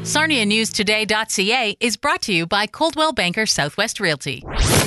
SarniaNewsToday.ca is brought to you by Coldwell Banker Southwest Realty.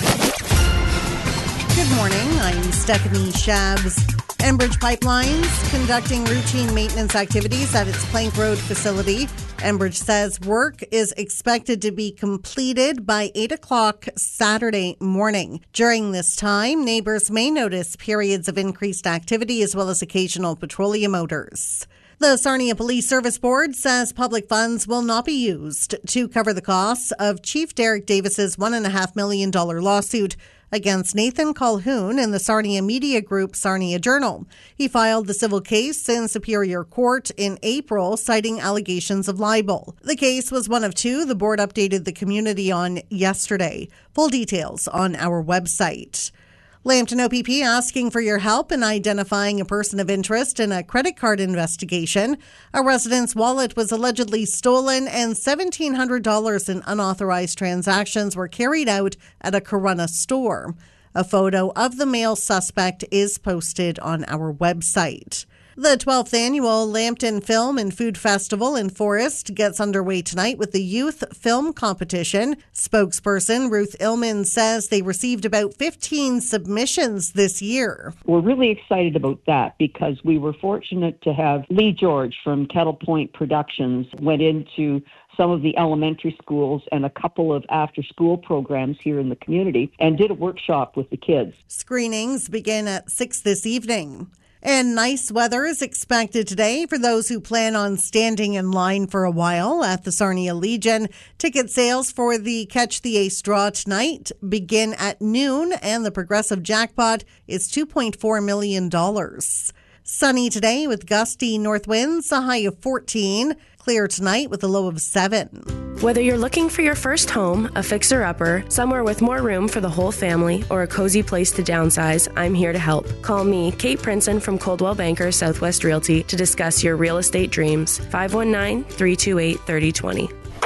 Good morning. I'm Stephanie Shabs. Enbridge Pipelines conducting routine maintenance activities at its Plank Road facility. Enbridge says work is expected to be completed by 8 o'clock Saturday morning. During this time, neighbors may notice periods of increased activity as well as occasional petroleum odors. The Sarnia Police Service Board says public funds will not be used to cover the costs of Chief Derek Davis's $1.5 million lawsuit against Nathan Colhoun in the Sarnia Media Group Sarnia Journal. He filed the civil case in Superior Court in April, citing allegations of libel. The case was one of two the board updated the community on yesterday. Full details on our website. Lambton OPP asking for your help in identifying a person of interest in a credit card investigation. A resident's wallet was allegedly stolen and $1,700 in unauthorized transactions were carried out at a Corunna store. A photo of the male suspect is posted on our website. The 12th annual Lambton Film and Food Festival in Forest gets underway tonight with the Youth Film Competition. Spokesperson Ruth Illman says they received about 15 submissions this year. We're really excited about that because we were fortunate to have Lee George from Kettle Point Productions went into some of the elementary schools and a couple of after-school programs here in the community and did a workshop with the kids. Screenings begin at 6 this evening. And nice weather is expected today for those who plan on standing in line for a while at the Sarnia Legion. Ticket sales for the Catch the Ace draw tonight begin at noon, and the progressive jackpot is $2.4 million. Sunny today with gusty north winds, a high of 14. Clear tonight with a low of 7. Whether you're looking for your first home, a fixer-upper, somewhere with more room for the whole family, or a cozy place to downsize, I'm here to help. Call me, Kate Princeton from Coldwell Banker Southwest Realty, to discuss your real estate dreams. 519-328-3020.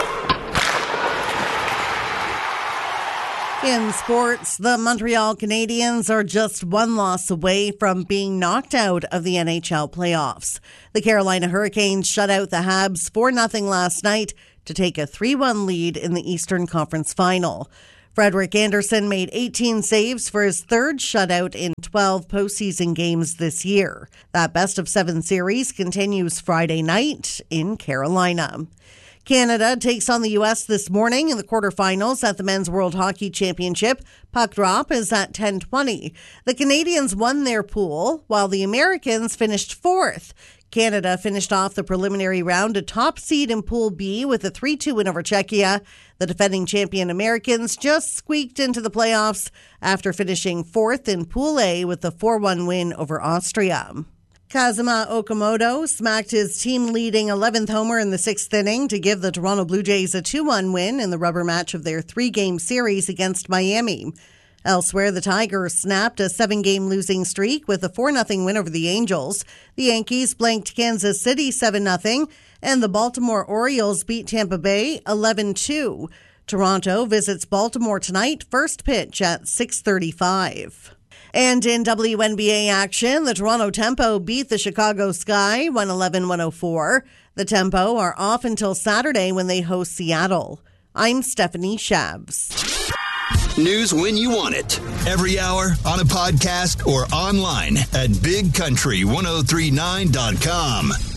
In sports, the Montreal Canadiens are just one loss away from being knocked out of the NHL playoffs. The Carolina Hurricanes shut out the Habs 4-0 last night to take a 3-1 lead in the Eastern Conference Final. Frederik Andersen made 18 saves for his third shutout in 12 postseason games this year. That best-of-7 series continues Friday night in Carolina. Canada takes on the U.S. this morning in the quarterfinals at the Men's World Hockey Championship. Puck drop is at 10:20. The Canadians won their pool, while the Americans finished fourth. Canada finished off the preliminary round a top seed in Pool B with a 3-2 win over Czechia. The defending champion Americans just squeaked into the playoffs after finishing fourth in Pool A with a 4-1 win over Austria. Kazuma Okamoto smacked his team-leading 11th homer in the 6th inning to give the Toronto Blue Jays a 2-1 win in the rubber match of their 3-game series against Miami. Elsewhere, the Tigers snapped a 7-game losing streak with a 4-0 win over the Angels. The Yankees blanked Kansas City 7-0, and the Baltimore Orioles beat Tampa Bay 11-2. Toronto visits Baltimore tonight, first pitch at 6:35. And in WNBA action, the Toronto Tempo beat the Chicago Sky 111-104. The Tempo are off until Saturday when they host Seattle. I'm Stephanie Shabs. News when you want it. Every hour, on a podcast, or online at bigcountry1039.com.